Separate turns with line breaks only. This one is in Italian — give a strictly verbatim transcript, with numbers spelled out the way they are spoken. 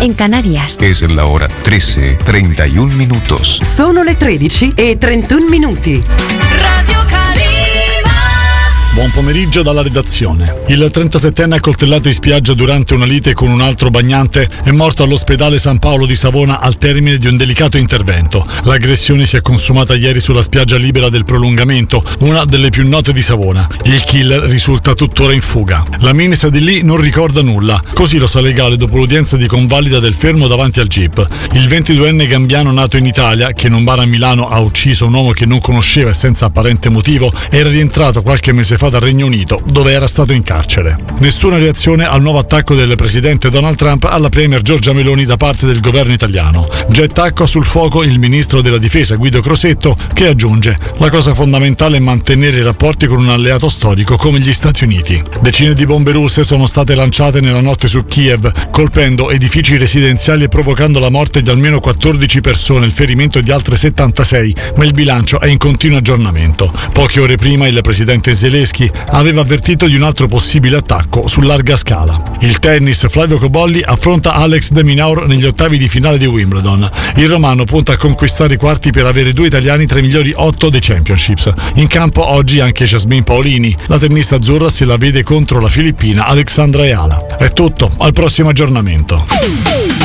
en Canarias.
Es la hora trece, treinta y un minutos.
Sono le tredici e trentuno minuti.
Radio Calima.
Buon pomeriggio dalla redazione. Il trentasettenne accoltellato in spiaggia durante una lite con un altro bagnante è morto all'ospedale San Paolo di Savona al termine di un delicato intervento. L'aggressione si è consumata ieri sulla spiaggia libera del Prolungamento, una delle più note di Savona. Il killer risulta tuttora in fuga. La Minis di lì non ricorda nulla, così lo sa legale dopo l'udienza di convalida del fermo davanti al jeep. Il ventiduenne gambiano nato in Italia, che in un bar a Milano ha ucciso un uomo che non conosceva e senza apparente motivo, era rientrato qualche mese fa dal Regno Unito, dove era stato in carcere. Nessuna reazione al nuovo attacco del presidente Donald Trump alla premier Giorgia Meloni da parte del governo italiano. Getta acqua sul fuoco il ministro della difesa Guido Crosetto, che aggiunge: la cosa fondamentale è mantenere i rapporti con un alleato storico come gli Stati Uniti. Decine di bombe russe sono state lanciate nella notte su Kiev, colpendo edifici residenziali e provocando la morte di almeno quattordici persone e il ferimento di altre settantasei, ma il bilancio è in continuo aggiornamento. Poche ore prima il presidente Zelensky aveva avvertito di un altro possibile attacco su larga scala. Il tennis, Flavio Cobolli affronta Alex de Minaur negli ottavi di finale di Wimbledon. Il romano punta a conquistare i quarti per avere due italiani tra i migliori otto dei championships. In campo oggi anche Jasmine Paolini. La tennista azzurra se la vede contro la filippina Alexandra Eala. È tutto, al prossimo aggiornamento.